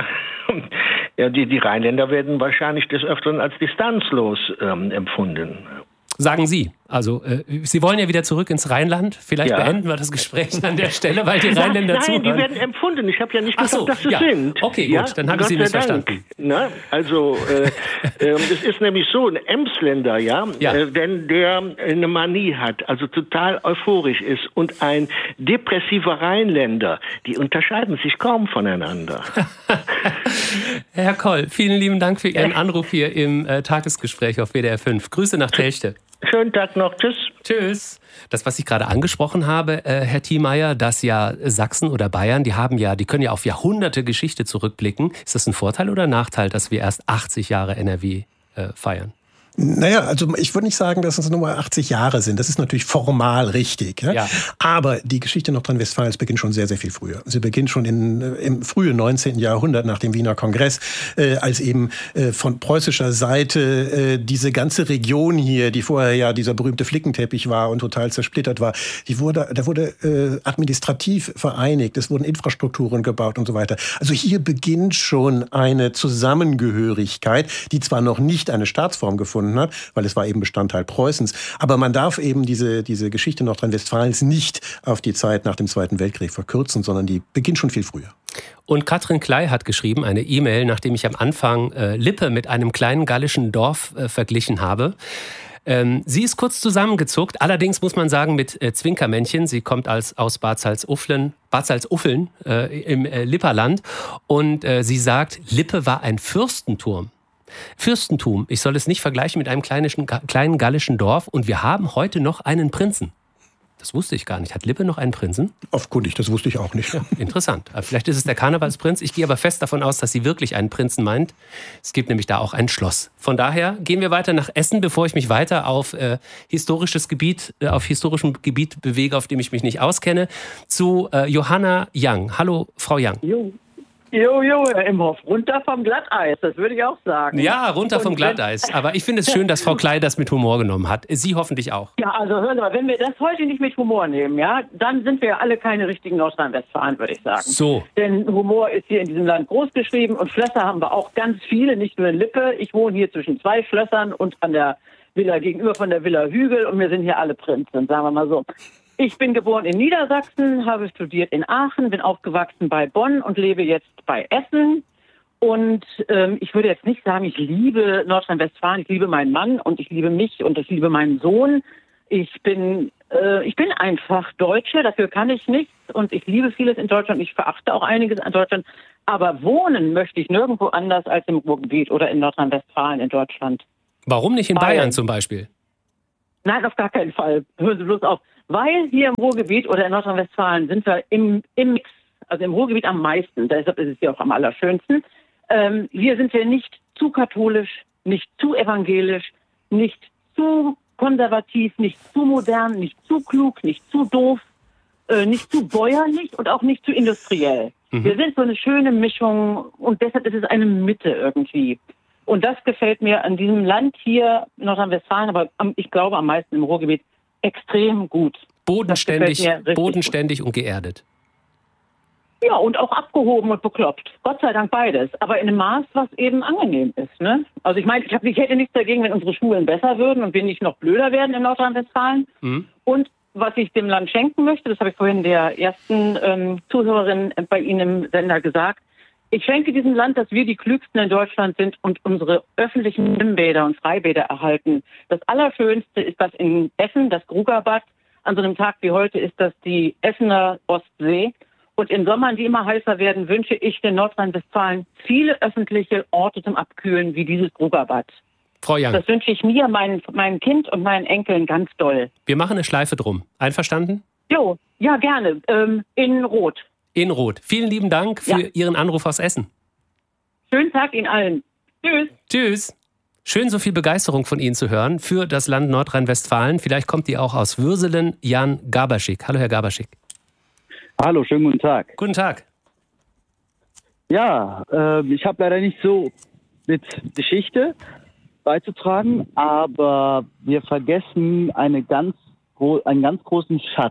Speaker 7: Ja, die, die Rheinländer werden wahrscheinlich des Öfteren als distanzlos ähm, empfunden.
Speaker 1: Sagen Sie. Also, äh, Sie wollen ja wieder zurück ins Rheinland. Vielleicht ja. beenden wir das Gespräch an der Stelle, weil die Rheinländer
Speaker 7: Nein,
Speaker 1: zuhören.
Speaker 7: die werden empfunden. Ich habe ja nicht gesagt,
Speaker 1: so,
Speaker 7: dass sie
Speaker 1: ja.
Speaker 7: sind.
Speaker 1: Okay, gut,
Speaker 7: ja?
Speaker 1: dann habe ich Sie missverstanden.
Speaker 7: Na, also, äh, äh, es ist nämlich so, ein Emsländer, ja,
Speaker 1: ja.
Speaker 7: Äh, wenn der eine Manie hat, also total euphorisch ist, und ein depressiver Rheinländer, die unterscheiden sich kaum voneinander.
Speaker 1: Herr Koll, vielen lieben Dank für Ihren Anruf hier im äh, Tagesgespräch auf W D R fünf. Grüße nach Telchte.
Speaker 7: Schönen Tag noch. Tschüss.
Speaker 1: Tschüss. Das, was ich gerade angesprochen habe, äh, Herr Thiemeyer, dass ja Sachsen oder Bayern, die haben ja, die können ja auf Jahrhunderte Geschichte zurückblicken. Ist das ein Vorteil oder ein Nachteil, dass wir erst achtzig Jahre N R W äh, feiern?
Speaker 2: Naja, also ich würde nicht sagen, dass es nur mal achtzig Jahre sind. Das ist natürlich formal richtig. Ja? Ja. Aber die Geschichte Nordrhein-Westfalens beginnt schon sehr, sehr viel früher. Sie beginnt schon in, im frühen neunzehnten Jahrhundert nach dem Wiener Kongress, äh, als eben äh, von preußischer Seite äh, diese ganze Region hier, die vorher ja dieser berühmte Flickenteppich war und total zersplittert war, die wurde, da wurde äh, administrativ vereinigt. Es wurden Infrastrukturen gebaut und so weiter. Also hier beginnt schon eine Zusammengehörigkeit, die zwar noch nicht eine Staatsform gefunden hat, weil es war eben Bestandteil Preußens. Aber man darf eben diese, diese Geschichte Nordrhein-Westfalens nicht auf die Zeit nach dem Zweiten Weltkrieg verkürzen, sondern die beginnt schon viel früher.
Speaker 1: Und Katrin Klei hat geschrieben, eine E-Mail, nachdem ich am Anfang äh, Lippe mit einem kleinen gallischen Dorf äh, verglichen habe. Ähm, sie ist kurz zusammengezuckt, allerdings muss man sagen mit äh, Zwinkermännchen. Sie kommt als, aus Bad Salzuflen, Bad Salzuffeln äh, im äh, Lipperland und äh, sie sagt, Lippe war ein Fürstenturm. Fürstentum, ich soll es nicht vergleichen mit einem kleinen, kleinen gallischen Dorf und wir haben heute noch einen Prinzen. Das wusste ich gar nicht. Hat Lippe noch einen Prinzen?
Speaker 2: Offenkundig, das wusste ich auch nicht.
Speaker 1: Ja, interessant. Vielleicht ist es der Karnevalsprinz. Ich gehe aber fest davon aus, dass sie wirklich einen Prinzen meint. Es gibt nämlich da auch ein Schloss. Von daher gehen wir weiter nach Essen, bevor ich mich weiter auf äh, historisches Gebiet, äh, auf historischem Gebiet bewege, auf dem ich mich nicht auskenne, zu äh, Johanna Young. Hallo, Frau Young.
Speaker 8: Jo. Jo, jo, Herr Imhoff, runter vom Glatteis, das würde ich auch sagen.
Speaker 1: Ja, runter vom Glatteis. Aber ich finde es schön, dass Frau Klei das mit Humor genommen hat. Sie hoffentlich auch.
Speaker 8: Ja, also hören Sie mal, wenn wir das heute nicht mit Humor nehmen, ja, dann sind wir alle keine richtigen Nordrhein-Westfalen, würde ich sagen.
Speaker 1: So.
Speaker 8: Denn Humor ist hier in diesem Land groß geschrieben und Schlösser haben wir auch ganz viele, nicht nur in Lippe. Ich wohne hier zwischen zwei Schlössern und an der Villa gegenüber von der Villa Hügel und wir sind hier alle Prinzen, sagen wir mal so. Ich bin geboren in Niedersachsen, habe studiert in Aachen, bin aufgewachsen bei Bonn und lebe jetzt bei Essen. Und ähm, ich würde jetzt nicht sagen, ich liebe Nordrhein-Westfalen, ich liebe meinen Mann und ich liebe mich und ich liebe meinen Sohn. Ich bin, äh, ich bin einfach Deutsche, dafür kann ich nichts und ich liebe vieles in Deutschland. Ich verachte auch einiges an Deutschland. Aber wohnen möchte ich nirgendwo anders als im Ruhrgebiet oder in Nordrhein-Westfalen in Deutschland.
Speaker 1: Warum nicht in Bayern, Bayern zum Beispiel?
Speaker 8: Nein, auf gar keinen Fall. Hören Sie bloß auf. Weil hier im Ruhrgebiet oder in Nordrhein-Westfalen sind wir im, im Mix, also im Ruhrgebiet am meisten, deshalb ist es hier auch am allerschönsten. Ähm, hier sind wir nicht zu katholisch, nicht zu evangelisch, nicht zu konservativ, nicht zu modern, nicht zu klug, nicht zu doof, äh, nicht zu bäuerlich und auch nicht zu industriell. Mhm. Wir sind so eine schöne Mischung und deshalb ist es eine Mitte irgendwie. Und das gefällt mir an diesem Land hier, Nordrhein-Westfalen, aber am, ich glaube am meisten im Ruhrgebiet, extrem gut.
Speaker 1: Bodenständig, bodenständig und geerdet.
Speaker 8: Ja, und auch abgehoben und bekloppt. Gott sei Dank beides. Aber in einem Maß, was eben angenehm ist. Ne? Also ich meine, ich, hab, ich hätte nichts dagegen, wenn unsere Schulen besser würden und wir nicht noch blöder werden in Nordrhein-Westfalen. Mhm. Und was ich dem Land schenken möchte, das habe ich vorhin der ersten ähm, Zuhörerin bei Ihnen im Sender gesagt, ich schenke diesem Land, dass wir die Klügsten in Deutschland sind und unsere öffentlichen Schwimmbäder und Freibäder erhalten. Das Allerschönste ist das in Essen, das Grugerbad. An so einem Tag wie heute ist das die Essener Ostsee. Und in Sommern, die immer heißer werden, wünsche ich den Nordrhein-Westfalen viele öffentliche Orte zum Abkühlen wie dieses Grugerbad.
Speaker 1: Frau Young.
Speaker 8: Das wünsche ich mir, meinem, meinem Kind und meinen Enkeln ganz doll.
Speaker 1: Wir machen eine Schleife drum. Einverstanden?
Speaker 8: Jo, ja gerne. Ähm, in Rot.
Speaker 1: In Rot. Vielen lieben Dank für
Speaker 8: ja.
Speaker 1: Ihren Anruf aus Essen.
Speaker 8: Schönen Tag Ihnen allen. Tschüss.
Speaker 1: Tschüss. Schön, so viel Begeisterung von Ihnen zu hören für das Land Nordrhein-Westfalen. Vielleicht kommt die auch aus Würselen. Jan Gaberschik. Hallo, Herr Gaberschik.
Speaker 9: Hallo, schönen guten Tag.
Speaker 1: Guten Tag.
Speaker 9: Ja, äh, ich habe leider nicht so mit Geschichte beizutragen, aber wir vergessen eine ganz gro- einen ganz großen Schatz.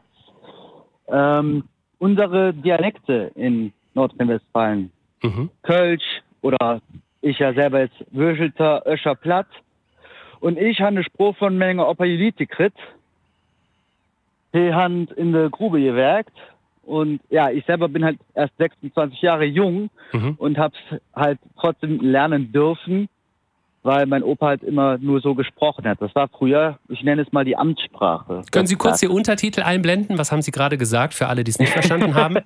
Speaker 9: Ähm, unsere Dialekte in Nordrhein-Westfalen. Mhm. Kölsch oder ich ja selber jetzt Würschelter, Öscher Platt. Und ich habe eine Spruch von Menge Opa Jelite krit. Die Hand in der Grube gewerkt. Und ja, ich selber bin halt erst sechsundzwanzig Jahre jung mhm. und hab's halt trotzdem lernen dürfen, weil mein Opa halt immer nur so gesprochen hat. Das war früher, ich nenne es mal die Amtssprache.
Speaker 1: Können Sie kurz die Untertitel einblenden? Was haben Sie gerade gesagt, für alle, die es nicht verstanden haben?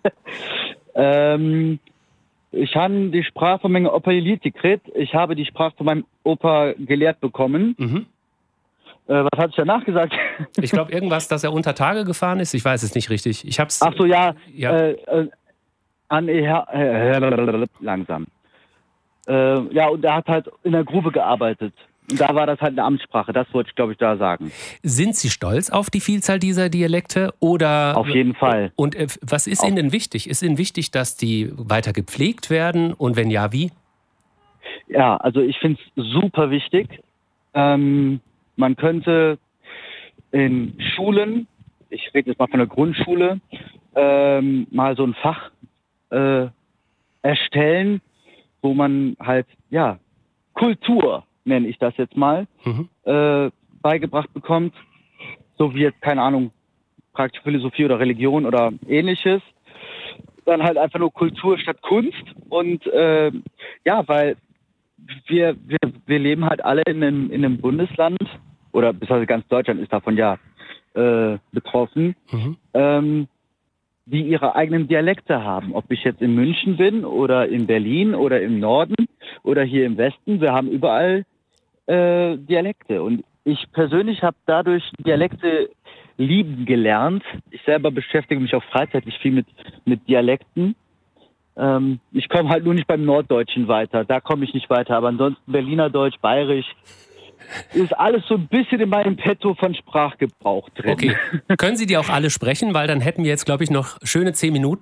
Speaker 9: ähm, ich habe die Sprache von meinem Opa Jelite gekriegt. Ich habe die Sprache von meinem Opa gelehrt bekommen. Mhm. Äh, was hatte ich danach gesagt?
Speaker 1: Ich glaube irgendwas, dass er unter Tage gefahren ist. Ich weiß es nicht richtig. Ich hab's.
Speaker 9: Ach so, ja.
Speaker 1: ja.
Speaker 9: Äh, äh, an, äh, langsam. Äh, ja, und er hat halt in der Grube gearbeitet. Und da war das halt eine Amtssprache. Das wollte ich, glaube ich, da sagen.
Speaker 1: Sind Sie stolz auf die Vielzahl dieser Dialekte? Oder
Speaker 9: auf jeden Fall.
Speaker 1: Und äh, was ist auf Ihnen denn wichtig? Ist Ihnen wichtig, dass die weiter gepflegt werden? Und wenn ja, wie?
Speaker 9: Ja, also ich finde es super wichtig. Ähm, man könnte in Schulen, ich rede jetzt mal von der Grundschule, ähm, mal so ein Fach äh, erstellen, wo man halt, ja, Kultur, nenne ich das jetzt mal, mhm. äh, beigebracht bekommt. So wie jetzt, keine Ahnung, praktische Philosophie oder Religion oder ähnliches. Dann halt einfach nur Kultur statt Kunst. Und äh, ja, weil wir, wir, wir leben halt alle in einem, in einem Bundesland, oder beziehungsweise ganz Deutschland ist davon ja äh, betroffen, mhm. ähm, die ihre eigenen Dialekte haben. Ob ich jetzt in München bin oder in Berlin oder im Norden oder hier im Westen, wir haben überall äh, Dialekte. Und ich persönlich habe dadurch Dialekte lieben gelernt. Ich selber beschäftige mich auch freizeitlich viel mit, mit Dialekten. Ähm, ich komme halt nur nicht beim Norddeutschen weiter. Da komme ich nicht weiter. Aber ansonsten Berliner Deutsch, Bayerisch, ist alles so ein bisschen in meinem Petto von Sprachgebrauch drin.
Speaker 1: Okay. Können Sie die auch alle sprechen? Weil dann hätten wir jetzt, glaube ich, noch schöne zehn Minuten.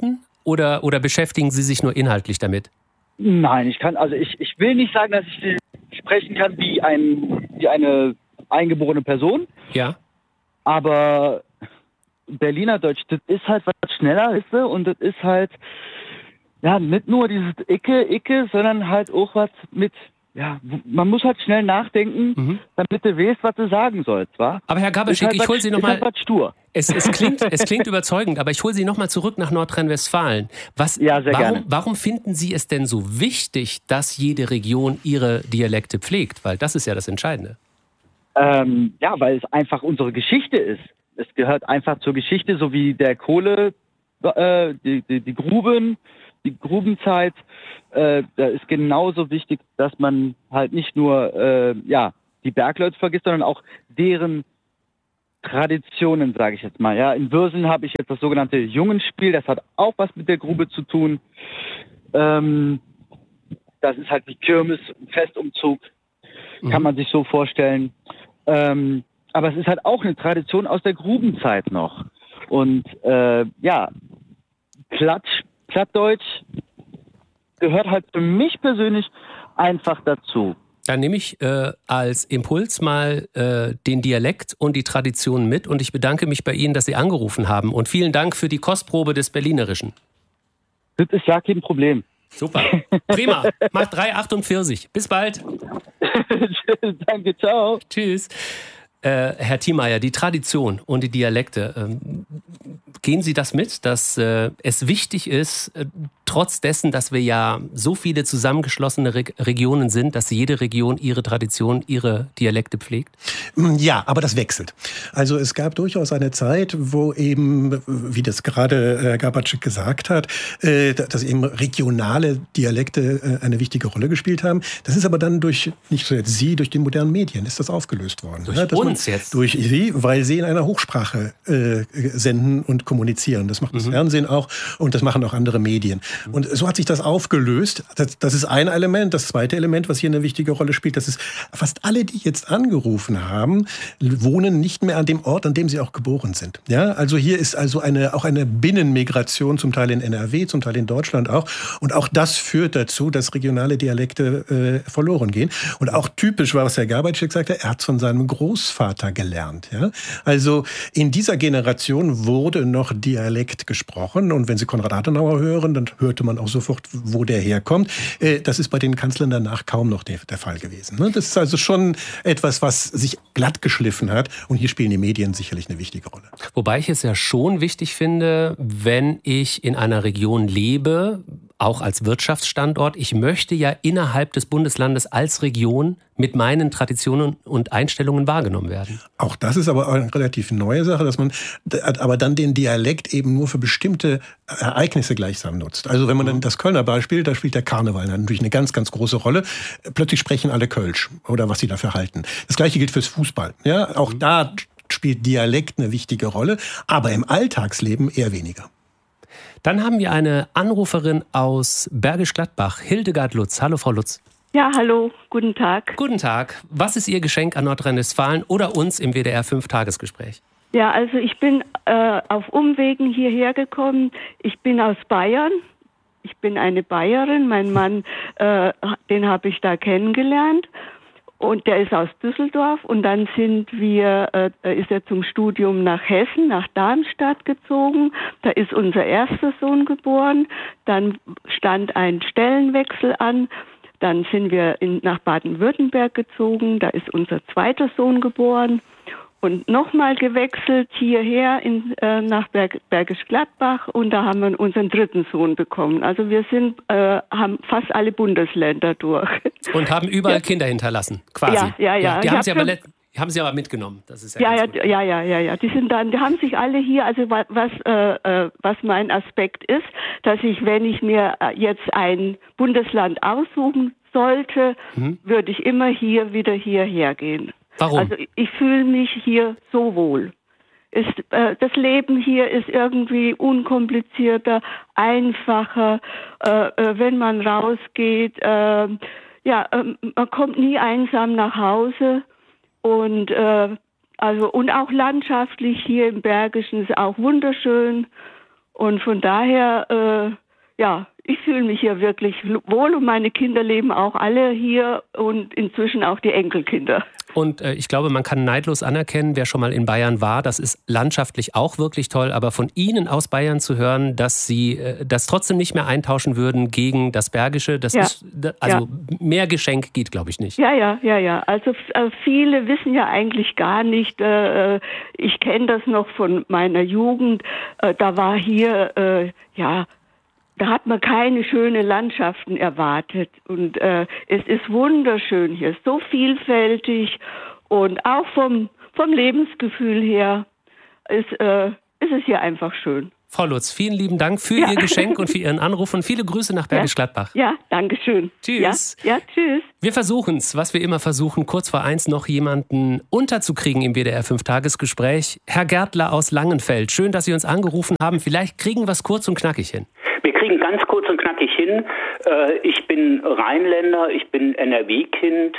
Speaker 1: oder, oder beschäftigen Sie sich nur inhaltlich damit?
Speaker 9: Nein, ich kann, also ich, ich will nicht sagen, dass ich sprechen kann wie, ein, wie eine eingeborene Person.
Speaker 1: Ja.
Speaker 9: Aber Berliner Deutsch, das ist halt was schneller, weißt du? Und das ist halt, ja, nicht nur dieses Icke, Icke, sondern halt auch was mit, ja, man muss halt schnell nachdenken, mhm. damit du weißt, was du sagen sollst, wa?
Speaker 1: Aber Herr Gabaschik, halt ich hole Sie nochmal...
Speaker 9: Halt stur.
Speaker 1: Es, es, klingt, es klingt überzeugend, aber ich hole Sie nochmal zurück nach Nordrhein-Westfalen. Was,
Speaker 9: ja, sehr
Speaker 1: warum,
Speaker 9: gerne.
Speaker 1: Warum finden Sie es denn so wichtig, dass jede Region ihre Dialekte pflegt? Weil das ist ja das Entscheidende.
Speaker 9: Ähm, ja, weil es einfach unsere Geschichte ist. Es gehört einfach zur Geschichte, so wie der Kohle, äh, die, die, die Gruben, die Grubenzeit. Äh, da ist genauso wichtig, dass man halt nicht nur äh, ja, die Bergleute vergisst, sondern auch deren Traditionen, sage ich jetzt mal. Ja, in Würseln habe ich jetzt das sogenannte Jungenspiel, das hat auch was mit der Grube zu tun. Ähm, das ist halt wie Kirmes, Festumzug, mhm. kann man sich so vorstellen. Ähm, aber es ist halt auch eine Tradition aus der Grubenzeit noch. Und äh, ja, Platsch, Plattdeutsch gehört halt für mich persönlich einfach dazu.
Speaker 1: Dann nehme ich äh, als Impuls mal äh, den Dialekt und die Tradition mit und ich bedanke mich bei Ihnen, dass Sie angerufen haben und vielen Dank für die Kostprobe des Berlinerischen.
Speaker 9: Das ist ja kein Problem.
Speaker 1: Super, prima. Macht drei achtundvierzig. Bis bald.
Speaker 9: Danke, ciao.
Speaker 1: Tschüss. Äh, Herr Thiemeyer, die Tradition und die Dialekte, ähm, gehen Sie das mit, dass äh, es wichtig ist, äh, trotz dessen, dass wir ja so viele zusammengeschlossene Re- Regionen sind, dass jede Region ihre Tradition, ihre Dialekte pflegt?
Speaker 2: Ja, aber das wechselt. Also es gab durchaus eine Zeit, wo eben, wie das gerade Herr Gabaschik gesagt hat, äh, dass eben regionale Dialekte äh, eine wichtige Rolle gespielt haben. Das ist aber dann durch, nicht so jetzt Sie, durch die modernen Medien ist das aufgelöst worden.
Speaker 1: Durch
Speaker 2: ja,
Speaker 1: uns jetzt?
Speaker 2: Durch Sie, weil Sie in einer Hochsprache äh, senden und kommunizieren. Das macht das mhm. Fernsehen auch und das machen auch andere Medien. Und so hat sich das aufgelöst. Das, das ist ein Element. Das zweite Element, was hier eine wichtige Rolle spielt, das ist, fast alle, die jetzt angerufen haben, wohnen nicht mehr an dem Ort, an dem sie auch geboren sind. Ja, also hier ist also eine, auch eine Binnenmigration, zum Teil in N R W, zum Teil in Deutschland auch. Und auch das führt dazu, dass regionale Dialekte äh, verloren gehen. Und auch typisch war, was Herr Gabaschik sagte, er hat von seinem Großvater gelernt. Ja? Also in dieser Generation wurde noch Dialekt gesprochen. Und wenn Sie Konrad Adenauer hören, dann hörte man auch sofort, wo der herkommt. Das ist bei den Kanzlern danach kaum noch der, der Fall gewesen. Das ist also schon etwas, was sich glatt geschliffen hat. Und hier spielen die Medien sicherlich eine wichtige Rolle.
Speaker 1: Wobei ich es ja schon wichtig finde, wenn ich in einer Region lebe, auch als Wirtschaftsstandort, ich möchte ja innerhalb des Bundeslandes als Region mit meinen Traditionen und Einstellungen wahrgenommen werden.
Speaker 2: Auch das ist aber eine relativ neue Sache, dass man aber dann den Dialekt eben nur für bestimmte Ereignisse gleichsam nutzt. Also wenn man dann das Kölner Beispiel, da spielt der Karneval natürlich eine ganz, ganz große Rolle. Plötzlich sprechen alle Kölsch oder was sie dafür halten. Das Gleiche gilt fürs Fußball. Ja, auch mhm. da spielt Dialekt eine wichtige Rolle, aber im Alltagsleben eher weniger.
Speaker 1: Dann haben wir eine Anruferin aus Bergisch Gladbach, Hildegard Lutz. Hallo, Frau Lutz.
Speaker 10: Ja, hallo, guten Tag.
Speaker 1: Guten Tag. Was ist Ihr Geschenk an Nordrhein-Westfalen oder uns im W D R fünf Tagesgespräch?
Speaker 10: Ja, also ich bin äh, auf Umwegen hierher gekommen. Ich bin aus Bayern. Ich bin eine Bayerin. Mein Mann, äh, den habe ich da kennengelernt. Und der ist aus Düsseldorf und dann sind wir, äh, ist er zum Studium nach Hessen, nach Darmstadt gezogen. Da ist unser erster Sohn geboren. Dann stand ein Stellenwechsel an. Dann sind wir in, nach Baden-Württemberg gezogen. Da ist unser zweiter Sohn geboren. Und nochmal gewechselt hierher in, äh, nach Berg, Bergisch Gladbach und da haben wir unseren dritten Sohn bekommen. Also wir sind, äh, haben fast alle Bundesländer durch.
Speaker 1: Und haben überall ja. Kinder hinterlassen, quasi.
Speaker 10: Ja, ja, ja.
Speaker 1: ja die haben sie, aber,
Speaker 10: schon,
Speaker 1: haben sie aber mitgenommen. Das ist ja,
Speaker 10: ja, ja, ja, ja, ja, ja. Die sind dann, die haben sich alle hier. Also was, was, äh, was mein Aspekt ist, dass ich, wenn ich mir jetzt ein Bundesland aussuchen sollte, mhm. würde ich immer hier wieder hierher gehen.
Speaker 1: Warum?
Speaker 10: Also ich fühle mich hier so wohl. Ist, äh, das Leben hier ist irgendwie unkomplizierter, einfacher. Äh, äh, wenn man rausgeht, äh, ja, äh, man kommt nie einsam nach Hause und äh, also und auch landschaftlich hier im Bergischen ist auch wunderschön. Und von daher, äh, ja, ich fühle mich hier wirklich wohl und meine Kinder leben auch alle hier und inzwischen auch die Enkelkinder.
Speaker 1: Und äh, ich glaube, man kann neidlos anerkennen, wer schon mal in Bayern war, das ist landschaftlich auch wirklich toll. Aber von Ihnen aus Bayern zu hören, dass Sie äh, das trotzdem nicht mehr eintauschen würden gegen das Bergische, das
Speaker 10: ja.
Speaker 1: ist, also
Speaker 10: ja.
Speaker 1: mehr Geschenk geht, glaube ich, nicht.
Speaker 10: Ja, ja, ja, ja. Also äh, viele wissen ja eigentlich gar nicht, äh, ich kenne das noch von meiner Jugend, äh, da war hier, äh, ja, da hat man keine schönen Landschaften erwartet. Und äh, es ist wunderschön hier, so vielfältig. Und auch vom, vom Lebensgefühl her ist, äh, ist es hier einfach schön.
Speaker 1: Frau Lutz, vielen lieben Dank für
Speaker 10: ja.
Speaker 1: Ihr Geschenk und für Ihren Anruf und viele Grüße nach Bergisch Gladbach.
Speaker 10: Ja, danke schön.
Speaker 1: Tschüss.
Speaker 10: Ja, ja tschüss.
Speaker 1: Wir versuchen es, was wir immer versuchen, kurz vor eins noch jemanden unterzukriegen im W D R fünf Tagesgespräch. Herr Gärtler aus Langenfeld, schön, dass Sie uns angerufen haben. Vielleicht kriegen wir es kurz und knackig hin.
Speaker 11: Wir kriegen ganz kurz und knackig hin. Ich bin Rheinländer, ich bin N R W-Kind.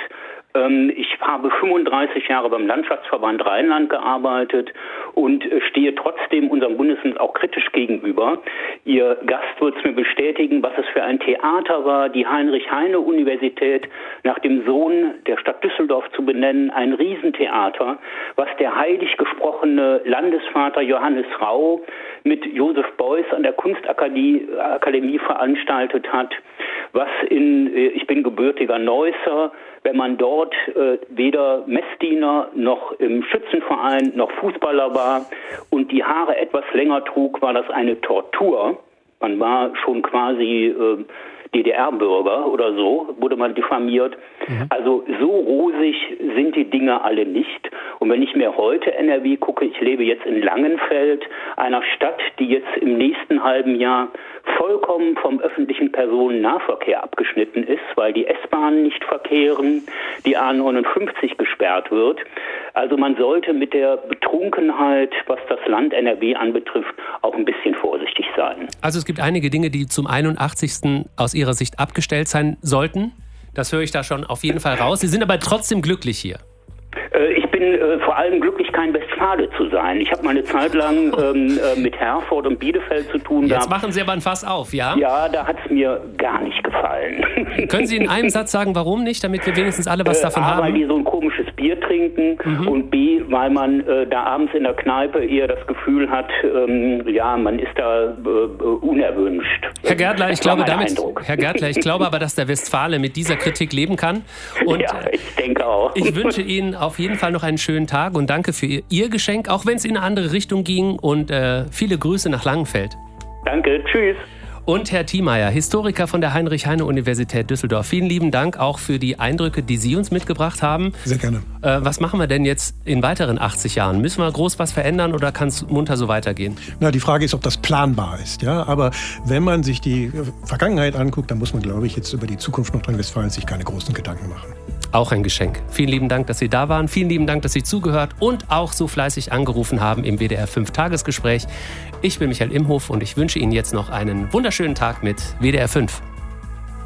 Speaker 11: Ich habe fünfunddreißig Jahre beim Landschaftsverband Rheinland gearbeitet und stehe trotzdem unserem Bundesland auch kritisch gegenüber. Ihr Gast wird es mir bestätigen, was es für ein Theater war, die Heinrich-Heine-Universität nach dem Sohn der Stadt Düsseldorf zu benennen. Ein Riesentheater, was der heilig gesprochene Landesvater Johannes Rau mit Josef Beuys an der Kunstakademie Akademie veranstaltet hat, was in, ich bin gebürtiger Neusser, wenn man dort äh, weder Messdiener noch im Schützenverein noch Fußballer war und die Haare etwas länger trug, war das eine Tortur. Man war schon quasi äh, D D R-Bürger oder so, wurde man diffamiert. Mhm. Also so rosig sind die Dinge alle nicht. Und wenn ich mir heute N R W gucke, ich lebe jetzt in Langenfeld, einer Stadt, die jetzt im nächsten halben Jahr vollkommen vom öffentlichen Personennahverkehr abgeschnitten ist, weil die S-Bahnen nicht verkehren, die A neunundfünfzig gesperrt wird. Also man sollte mit der Betrunkenheit, was das Land N R W anbetrifft, auch ein bisschen vorsichtig sein.
Speaker 1: Also es gibt einige Dinge, die zum einundachtzigsten aus Ihrer Sicht abgestellt sein sollten. Das höre ich da schon auf jeden Fall raus. Sie sind aber trotzdem glücklich hier.
Speaker 11: Ich bin äh, vor allem glücklich, kein Westfale zu sein. Ich habe mal eine Zeit lang ähm, äh, mit Herford und Bielefeld zu tun gehabt.
Speaker 1: Jetzt machen Sie aber ein Fass auf, ja?
Speaker 11: Ja, da hat es mir gar nicht gefallen.
Speaker 1: Können Sie in einem Satz sagen, warum nicht, damit wir wenigstens alle was davon
Speaker 11: äh, A,
Speaker 1: haben?
Speaker 11: Weil die so ein komisches Bier trinken mhm. und B, weil man äh, da abends in der Kneipe eher das Gefühl hat, ähm, ja, man ist da äh, unerwünscht.
Speaker 1: Herr Gärtler, ich glaube damit, Herr Gärtler, ich glaube aber, dass der Westfale mit dieser Kritik leben kann. Und
Speaker 11: ja, ich denke auch.
Speaker 1: Ich wünsche Ihnen auf jeden Fall noch einen schönen Tag und danke für Ihr, Ihr Geschenk, auch wenn es in eine andere Richtung ging, und äh, viele Grüße nach Langenfeld.
Speaker 11: Danke, tschüss.
Speaker 1: Und Herr Thiemeyer, Historiker von der Heinrich-Heine-Universität Düsseldorf, vielen lieben Dank auch für die Eindrücke, die Sie uns mitgebracht haben.
Speaker 2: Sehr gerne.
Speaker 1: Äh, was machen wir denn jetzt in weiteren achtzig Jahren? Müssen wir groß was verändern oder kann es munter so weitergehen?
Speaker 2: Na, die Frage ist, ob das planbar ist. Ja? Aber wenn man sich die Vergangenheit anguckt, dann muss man, glaube ich, jetzt über die Zukunft Nordrhein-Westfalens sich keine großen Gedanken machen.
Speaker 1: Auch ein Geschenk. Vielen lieben Dank, dass Sie da waren. Vielen lieben Dank, dass Sie zugehört und auch so fleißig angerufen haben im W D R fünf Tagesgespräch. Ich bin Michael Imhof und ich wünsche Ihnen jetzt noch einen wunderschönen Tag mit W D R fünf.